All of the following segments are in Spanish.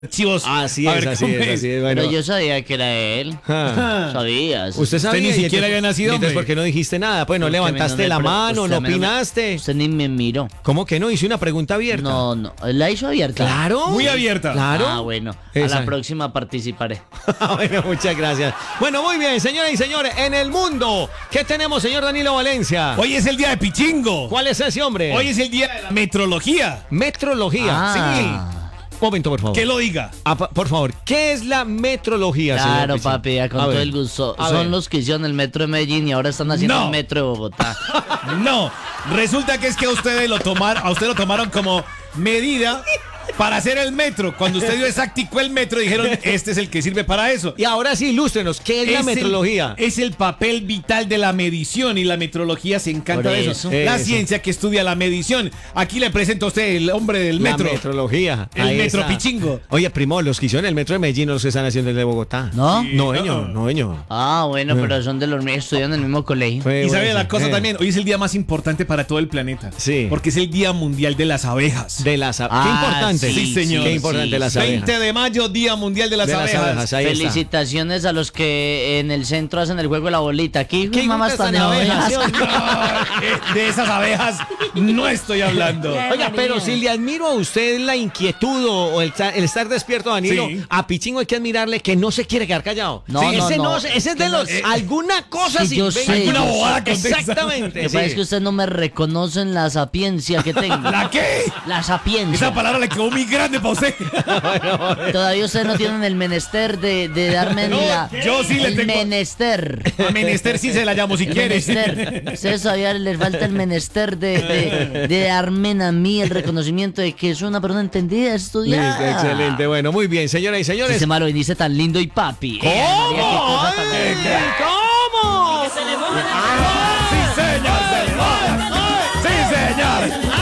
archivos. Así A es, ver así cómo es, así es. Bueno. Pero yo sabía que era él. Sabías. Usted sabía. ni y siquiera entonces- había nacido, Entonces, hombre. ¿por qué no dijiste nada? Pues no Porque levantaste me la pre- mano, usted no me no me- opinaste. Usted ni me miró. ¿Cómo que no? Hice una pregunta abierta. No, la hizo abierta. Claro. Muy abierta. Claro. Ah, bueno. A Esa. la próxima participaré. Bueno, muchas gracias. Bueno, muy bien, señoras y señores. En el mundo, ¿qué tenemos, señor Danilo Valencia? Hoy es el día de Pichingo. ¿Cuál es ese hombre? Hoy es el día de la metrología. Metrología. Ah. Momento, por favor. Que lo diga. Por favor, ¿qué es la metrología, señor Claro, Pizzi? papi, ya con A todo ver. el gusto. A Son ver. los que hicieron el metro de Medellín y ahora están haciendo No. el metro de Bogotá. No, resulta que es que a usted lo tomaron como medida para hacer el metro. Cuando usted dio exactico el metro, dijeron, este es el que sirve para eso. Y ahora sí, ilústrenos, ¿qué es la metrología? Es el papel vital de la medición y la metrología se encanta Por de eso. eso. La Eso. ciencia que estudia la medición. Aquí le presento a usted el hombre del metro. La metrología. El Ahí metro está. Pichingo. Oye, primo, los que hicieron el metro de Medellín no los que están haciendo el de Bogotá. ¿No? No, señor, no, señor. Ah, bueno, pero son de los mismos, estudian en el mismo colegio. Fue Y sabe bueno, la cosa sí. también, hoy es el día más importante para todo el planeta. Sí. Porque es el Día Mundial de las Abejas. De las abejas. Ah, Qué importante. sí, señor. Qué importante Sí, las sí. abejas. 20 de mayo, Día Mundial de las De las Abejas. abejas, ahí está. Felicitaciones a los que en el centro hacen el juego de la bolita. Aquí ¿Qué mamás gustan tan de abejas? abejas. De esas abejas no estoy hablando. Oiga, pero si le admiro a usted la inquietud o el estar despierto, Danilo, Sí. a Pichingo hay que admirarle que no se quiere quedar callado. No, Sí, no, ese no. ese es de Que no- los alguna cosa Sí, sin yo venga, sé, Alguna yo sé. bobada contesta. Exactamente. Lo que pasa es sí. que usted no me reconoce en la sapiencia que tengo. ¿La qué? La sapiencia. Esa palabra le quedó muy grande para usted. Todavía ustedes no tienen el menester de darme No, yo sí le el tengo- menester. A menester sí se la llamo si El quiere. menester. Ustedes todavía les falta el menester de darme a mí el reconocimiento de que soy una persona entendida, estudiada. Listo, excelente. Bueno, muy bien, señoras y señores. Ese malo dice tan lindo y papi. ¿Cómo? María, qué cosa tan Ay, linda. ¿Cómo? Sí, señor. Sí, señor.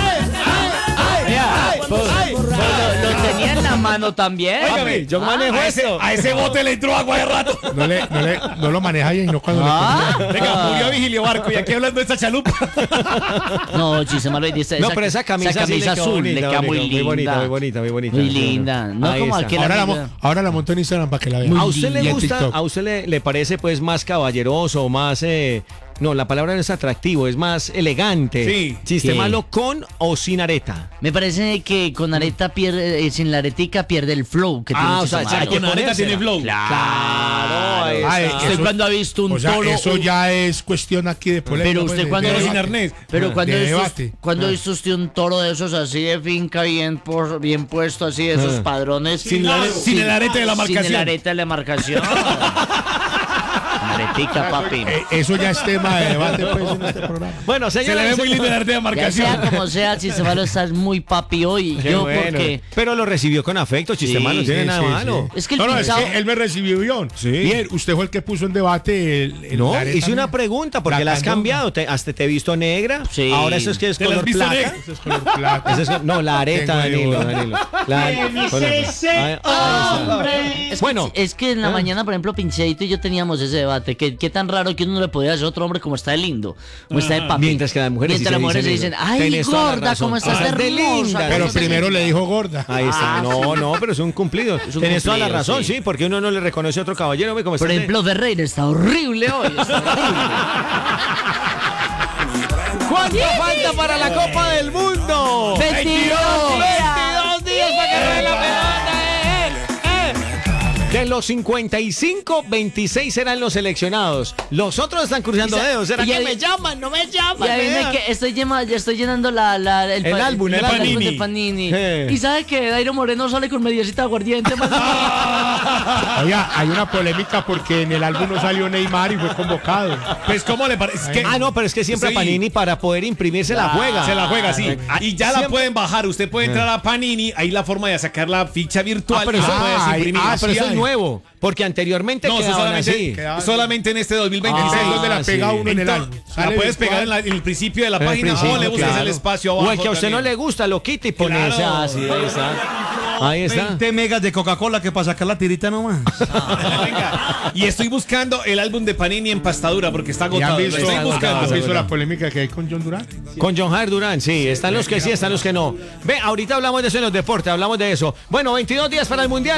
Vea, pues, lo tenía en la mano también. Óigame, yo manejo esto. A ese bote le entró agua de rato. No lo maneja y no cuando Venga, murió Vigilio Barco y aquí hablando de esta chalupa. No, chiste malo y dice. No, pero esa camisa, sí le quedó azul le bonita, queda muy bonita, muy linda. bonita, muy bonita, muy bonita. Muy Sí, linda. No ahí como está. aquel amigo. ahora la monto en Instagram para que la vean. ¿A usted Y le en gusta, TikTok. a usted le parece pues más caballeroso, más no, la palabra no es atractivo, es más elegante? Sí. Chiste ¿Qué? malo con o sin areta. Me parece que con areta pierde, sin la aretica pierde el flow que tiene Ah, o Chiste sea, Malo. hay que Con areta ponérsela. tiene flow. Claro, ahí Ah, está. ¿Usted eso- cuando ha visto un O sea, toro? eso ya es cuestión aquí de polémica. Pero pues, usted de cuando Pero debate. sin arnés. Pero cuando de hizo, debate. cuando hizo usted un toro de esos así de finca bien puesto así de esos padrones Sin el arete de la sin el marcación. arete de la marcación. Aretica, papi. Eso ya es tema de debate pues, en este programa. Bueno, Se le señores. ve muy lindo el arte de Ya marcación. sea como sea, Chiste Malo estás muy papi hoy. Qué Yo bueno. porque Pero lo recibió con afecto, chiste Sí, malo, no tiene sí, nada sí, malo. sí. es que el No, es pisado- que él me recibió bien. Sí. Bien, usted fue el que puso en debate el No, la areta, hice una ¿no? pregunta porque la has candonga. cambiado. Hasta te he visto negra. Sí. Ahora eso es que es ¿Te la has color visto plata. negra? Eso es color plata. Eso es- no, la areta, Tengo Danilo, de Danilo. Es Bueno. que, es que en la mañana, por ejemplo, Pincheito y yo teníamos ese debate. Qué tan raro que uno no le podía decir a otro hombre como está de lindo, como está de papi. Mientras que las mujeres sí Mientras se las mujeres se dicen dicen, eso. ay, Tenés toda la gorda, razón. cómo estás de Ah, de hermosa. linda. Pero ¿cómo estás primero de- le dijo gorda. Ahí está. No, pero es un cumplido. un Tienes toda la cumplido, razón, sí. sí, porque uno no le reconoce a otro caballero. Ve cómo Por está ejemplo, Ferreira está horrible hoy. Está horrible. ¿Cuánto falta para la Copa del Mundo? 22 22 días para que ruede la pelota. De los 55, 26 serán los seleccionados. Los otros están cruzando Y sa- dedos. ¿Será y que ahí- me llaman? ¿No me llaman? Y adivine que estoy llenando el álbum, el Panini. de Panini. Eh. Y sabe que Dairo Moreno sale con mediecita de aguardiente. Oiga, hay una polémica porque en el álbum no salió Neymar y fue convocado. Pues, ¿cómo le parece? Es que No, pero es que siempre Sí. Panini para poder imprimirse la juega. se la juega, sí. Y ya la Siempre- pueden bajar. Usted puede entrar a Panini. Ahí la forma de sacar la ficha virtual. pero y eso- la puedes imprimir. pero sí eso es hay. nuevo. Porque anteriormente No, eso quedaban solamente, así. solamente en este 2026. Ese es donde la sí. pega uno en el Entonces, álbum. la Sale puedes virtual. pegar en el principio de la En el página principio, o le buscas claro. el espacio abajo. O el que a usted no también. le gusta, lo quita y pone Claro. ese así. Ahí está. Ahí está. 20 megas de Coca-Cola que para sacar la tirita nomás. Venga. Y estoy buscando el álbum de Panini en pastadura porque está ¿Y han agotado. Lo visto, estoy buscando. ¿has visto la polémica que hay con John Durán? Con John Jair Durán, sí. Están los que sí, están los que no. Ve, ahorita hablamos de eso en los deportes, hablamos de eso. Bueno, 22 días para el Mundial.